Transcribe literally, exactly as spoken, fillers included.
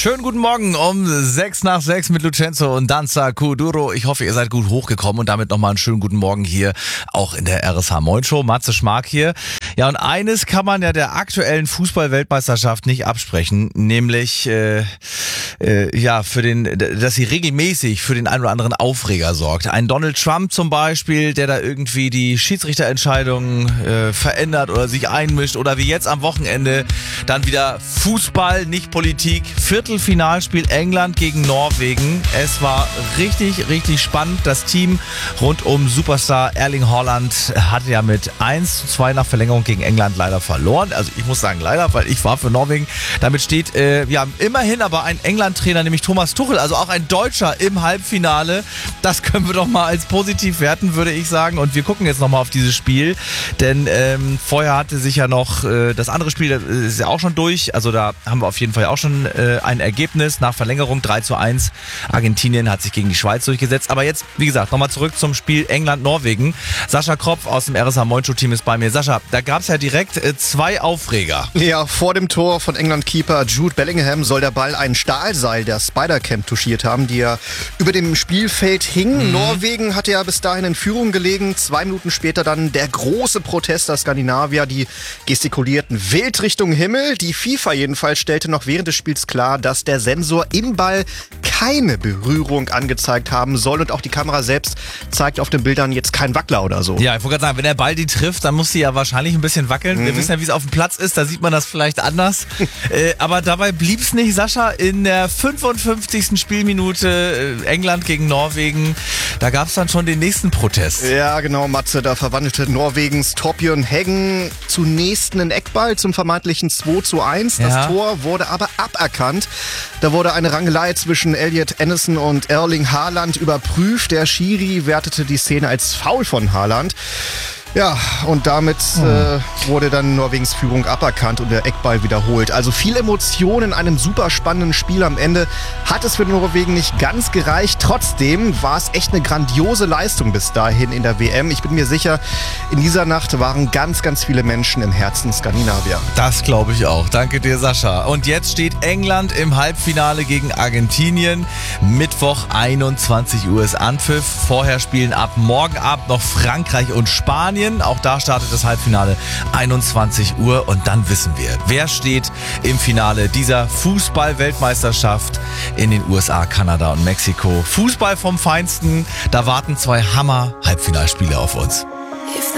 Schönen guten Morgen um sechs nach sechs mit Lucenzo und Danza Kuduro. Ich hoffe, ihr seid gut hochgekommen und damit nochmal einen schönen guten Morgen hier auch in der R S H Moin Show. Matze Schmark hier. Ja, und eines kann man ja der aktuellen Fußball-Weltmeisterschaft nicht absprechen, nämlich äh, äh, ja für den, dass sie regelmäßig für den einen oder anderen Aufreger sorgt. Ein Donald Trump zum Beispiel, der da irgendwie die Schiedsrichterentscheidungen äh, verändert oder sich einmischt, oder wie jetzt am Wochenende dann wieder Fußball, nicht Politik. Viertelfinalspiel England gegen Norwegen. Es war richtig, richtig spannend. Das Team rund um Superstar Erling Haaland hatte ja mit eins zu zwei nach Verlängerung gegen England leider verloren. Also ich muss sagen leider, weil ich war für Norwegen. Damit steht äh, ja immerhin aber ein England-Trainer, nämlich Thomas Tuchel, also auch ein Deutscher im Halbfinale. Das können wir doch mal als positiv werten, würde ich sagen. Und wir gucken jetzt nochmal auf dieses Spiel, denn ähm, vorher hatte sich ja noch äh, das andere Spiel, das ist ja auch schon durch. Also da haben wir auf jeden Fall auch schon äh, ein Ergebnis nach Verlängerung drei zu eins. Argentinien hat sich gegen die Schweiz durchgesetzt. Aber jetzt, wie gesagt, nochmal zurück zum Spiel England-Norwegen. Sascha Kropf aus dem R S H Moin Show Team ist bei mir. Sascha, da gab es ja direkt äh, zwei Aufreger. Ja, vor dem Tor von England-Keeper Jude Bellingham soll der Ball ein Stahlseil der Spider-Cam touchiert haben, die ja über dem Spielfeld hing. Mhm. Norwegen hatte ja bis dahin in Führung gelegen. Zwei Minuten später dann der große Protest der Skandinavier, die gestikulierten wild Richtung Himmel. Die FIFA jedenfalls stellte noch während des Spiels klar, dass der Sensor im Ball keine Berührung angezeigt haben soll, und auch die Kamera selbst zeigt auf den Bildern jetzt keinen Wackler oder so. Ja, ich wollte gerade sagen, wenn der Ball die trifft, dann muss sie ja wahrscheinlich ein bisschen wackeln. Mhm. Wir wissen ja, wie es auf dem Platz ist, da sieht man das vielleicht anders. äh, aber dabei blieb es nicht, Sascha. In der fünfundfünfzigsten Spielminute äh, England gegen Norwegen, da gab es dann schon den nächsten Protest. Ja, genau, Matze, da verwandelte Norwegens Torbjörn Heggen zunächst einen Eckball zum vermeintlichen zwei zu eins. Das Ja. Tor wurde aber aberkannt. Da wurde eine Rangelei zwischen Elliot Anderson und Erling Haaland überprüft. Der Schiri wertete die Szene als Foul von Haaland. Ja, und damit äh, wurde dann Norwegens Führung aberkannt und der Eckball wiederholt. Also viel Emotion in einem super spannenden Spiel. Am Ende hat es für Norwegen nicht ganz gereicht. Trotzdem war es echt eine grandiose Leistung bis dahin in der W M. Ich bin mir sicher, in dieser Nacht waren ganz, ganz viele Menschen im Herzen Skandinavier. Das glaube ich auch. Danke dir, Sascha. Und jetzt steht England im Halbfinale gegen Argentinien. Mittwoch einundzwanzig Uhr ist Anpfiff. Vorher spielen ab morgen Abend noch Frankreich und Spanien. Auch da startet das Halbfinale einundzwanzig Uhr, und dann wissen wir, wer steht im Finale dieser Fußball-Weltmeisterschaft in den U S A, Kanada und Mexiko. Fußball vom Feinsten, da warten zwei Hammer-Halbfinalspiele auf uns.